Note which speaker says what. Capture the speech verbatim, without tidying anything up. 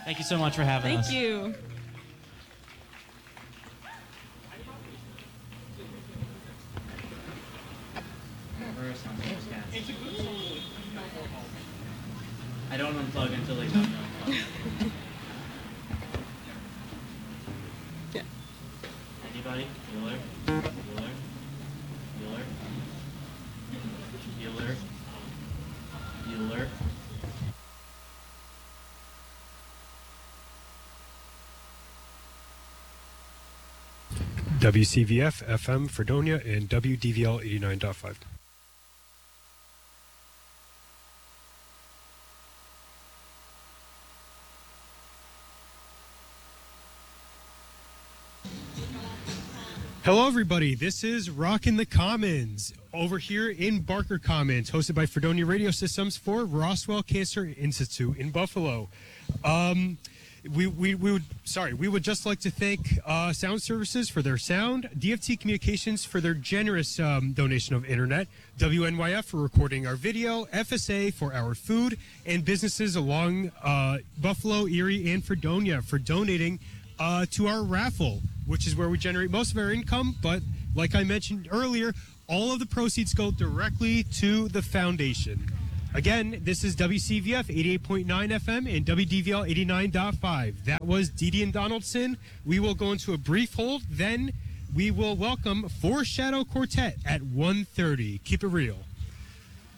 Speaker 1: Thank you so much for having
Speaker 2: Thank
Speaker 1: us.
Speaker 2: you.
Speaker 1: I don't unplug until they tell me to unplug.
Speaker 2: Yeah.
Speaker 1: Anybody? Bueller? Bueller? Bueller? Bueller? Bueller?
Speaker 3: W C V F F M Fredonia and W D V L eighty-nine point five. Hello, everybody. This is Rockin' the Commons over here in Barker Commons, hosted by Fredonia Radio Systems for Roswell Cancer Institute in Buffalo. Um, we, we, we would, sorry, we would just like to thank uh, Sound Services for their sound, D F T Communications for their generous um, donation of internet, W N Y F for recording our video, F S A for our food, and businesses along uh, Buffalo, Erie, and Fredonia for donating uh, to our raffle, which is where we generate most of our income. But like I mentioned earlier, all of the proceeds go directly to the foundation. Again, this is W C V F eighty-eight point nine F M and W D V L eighty-nine point five. That was Dee and Donaldson. We will go into a brief hold. Then we will welcome Foreshadow Quartet at one thirty. Keep it real.